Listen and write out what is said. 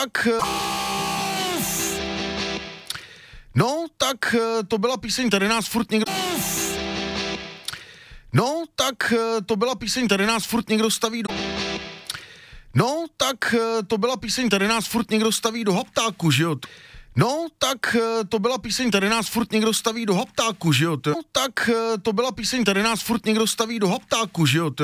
tak to byla píseň, tady nás furt někdo... to byla píseň, tady nás furt někdo staví do... to byla píseň, tady nás furt někdo staví do haptáku, že jo? To byla píseň, tady nás furt někdo staví do haptáku, že jo? To byla píseň, tady nás furt někdo staví do haptáku, že jo?